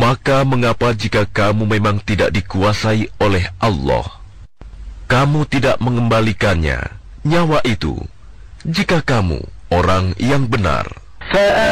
Maka mengapa jika kamu memang tidak dikuasai oleh Allah, kamu tidak mengembalikannya, nyawa itu, jika kamu orang yang benar?